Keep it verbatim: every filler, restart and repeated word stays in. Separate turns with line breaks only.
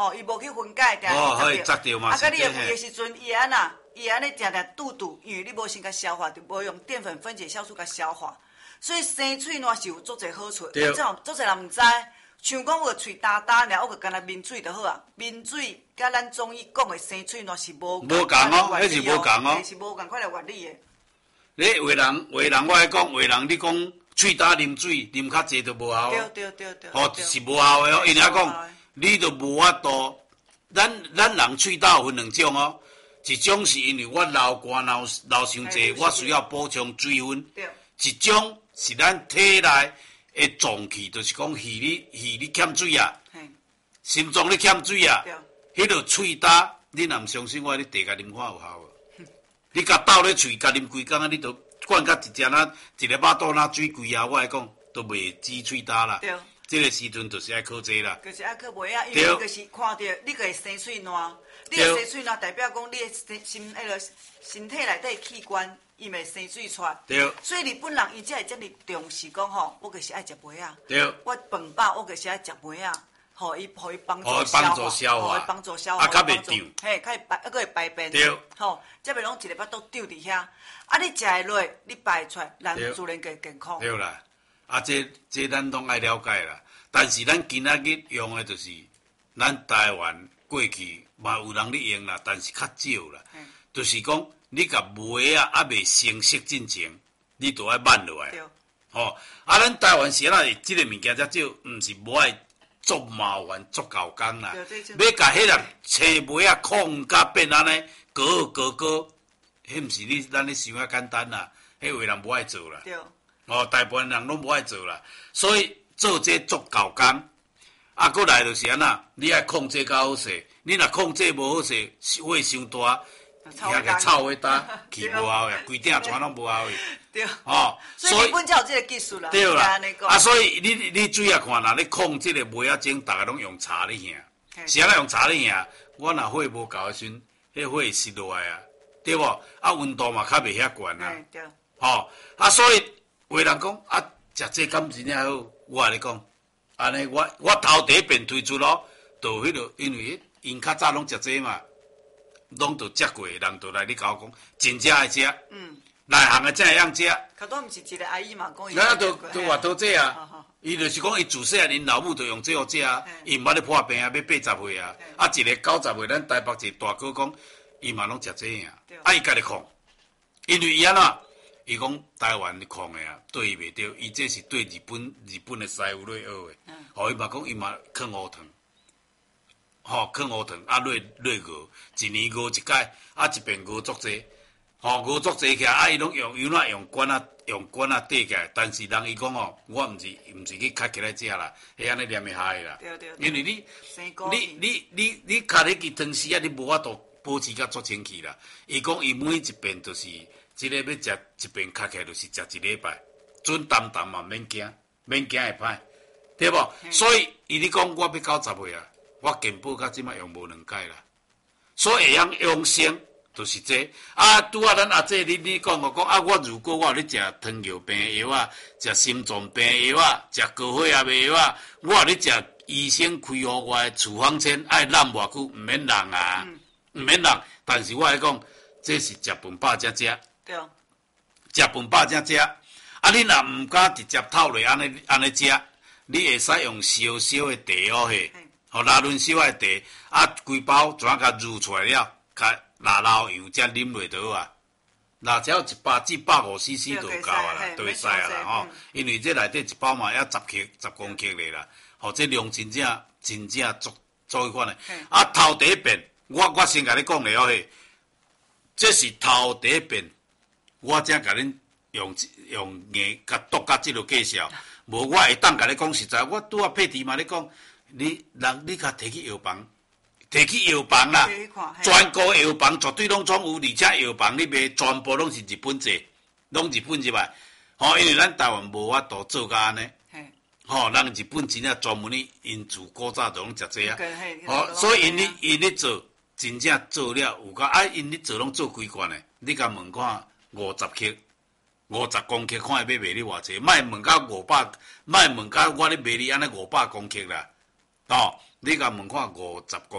哦，伊无去分解，定
哦，可以摘掉嘛。
啊，甲你会
嘿
肥的时阵，伊安那，伊安尼定定肚肚，因为你无先甲消化，就无用淀粉分解酵素甲消化，所以生喙烂是有足侪好处。
对。
这种足侪人毋知，像讲我喙焦焦尔，我就干那抿水就好啊。抿水甲咱中医讲的生喙烂是无
无共哦，迄是无共哦，
是无共款的原理的。
你话人话人，我来讲话人，你讲喙焦啉水啉较济就无效。
对对对对。
哦，是无效的哦，因为讲你就无法度。咱咱人喙焦有分两种哦，一种是因为我流汗流流伤济，我需要补充水分；一种是咱体内的脏器，就是讲气力气力欠水啊，心脏你欠水啊，迄个喙焦，你若毋相信我，你茶甲啉看有效无？你甲倒咧喙甲啉规工啊，你都灌甲一只那一个巴肚那水规啊，我来讲都袂止喙焦啦。这个时阵就是爱靠这啦，
就是爱靠袂啊，因为你就是看到你个会生喙烂，你个生喙烂代表讲你的身心迄个身体内底器官伊咪生水出，
对。
所以日本人伊才会遮尔重视讲吼，我就是爱食糜啊，
对。
我饭饱我就是爱食糜啊，互伊互伊帮助
消化，
互伊帮助消化，
啊，较袂胀，
嘿，较会排，还佫会排便，
对。
吼，则袂拢一个巴肚丢伫遐，啊，你食会落，你排出来，人自然个健康。
对啦。啊，这这咱拢爱了解啦，但是咱今仔日用的就是咱台湾过去嘛有人咧用啦，但是较少啦。嗯、就是讲你甲糜啊，还未成熟进前，你都爱慢落来。吼、哦，啊，咱台湾是安怎？即个物件才少，毋是无爱做麻烦做搞工啦。要甲迄个青糜啊控甲变安尼，高高高，迄毋是你咱咧想遐简单啦，迄有人无爱做啦。哦，大部分人拢无爱做啦，所以做这做搞工，啊，过来就是安那，你爱控制较好势，你若控制无好势，火伤大，遐个臭火大，气无效呀，规顶全拢无效的。
对。
哦，
所以日本才有这个技术啦。
对啦。啊，所以你你注意看啦，你控制个糜仔精，逐个拢用茶咧兄，是安那用茶咧兄，我若火无够的时阵，迄火会熄落来啊，对无？啊，温度嘛较袂遐悬啊。
对。
哦，啊，所以。有人讲啊，食这敢真正好？我跟你讲，安尼我我头第一遍推出咯，就迄落，因为因较早拢食这嘛，拢都食过，人就来你甲我讲，真正爱食。嗯。内行的真会样食。
可多毋是一个阿姨嘛讲伊。
那都都话多这啊，伊就是讲伊自细汉因老母就用这好食啊，伊毋捌咧破病啊，要八十岁啊，啊一个九十岁，咱台北一个大哥讲，伊嘛拢食这样，啊伊家己控，因为伊安怎？伊讲台湾控的啊，对伊袂对，伊这是对日本日本的师傅咧学的。嗯。吼，伊嘛讲伊嘛啃乌糖，吼啃乌糖啊，落落鹅，一年鹅一届，啊一遍鹅足济，吼鹅足济起来，啊伊拢用用哪用管啊用管啊缀起来，但是人伊讲吼，我毋是毋是去卡起来食啦，迄安尼念会下啦。
对对。
因为你你你你你卡迄支汤匙啊，你无法度保持甲足清气啦。伊讲伊每一遍就是。即个要食一遍卡起来，就是食一礼拜，准淡淡嘛免惊，免惊会歹，对无？嗯、所以伊咧讲我要九十岁啊，我健保到即摆用无两届啦，所以会晓养生就是这啊。拄啊，咱阿姐你你讲我讲啊，我如果我有咧食糖尿病的药啊，食心脏病的药啊，食高血压的药啊，我有咧食医生开互我的处方签，爱揽偌久，毋免人啊，毋免人。但是我来讲，这是食饭饱才食。
对，
食饭饱才食，啊！你若毋敢直接透落安尼安尼食，你会使用烧烧的茶哦嘿，吼拉伦烧的茶，啊，规包怎甲入出来了，甲拿老油才啉落就好啊。那只要一百至百五 C C 就够啊啦，就会使啊啦吼。因为这内底一包嘛要十克十公克咧啦，吼这量真正真正足足迄款的。啊，头第一遍，我我先甲你讲咧哦嘿，这是头第一遍。我才甲恁用用硬甲读甲即落介绍，无我会当甲你讲实在，我拄啊配题嘛，你讲你人你甲摕去药房，摕去药房啦，全国药房绝对拢总有，而且药房里面全部拢是日本製，拢日本入来，吼，因为咱台湾无法度做甲安尼，吼，人日本真正专门咧因自古早就拢食这啊，吼，所以因咧因咧做真正做了有甲啊，因咧做拢做几罐诶，你甲问看。五十克，五十公克，看会要卖你偌济？莫问到五百，莫问到我咧卖你安尼五百公克啦，哦， 你甲问看五十公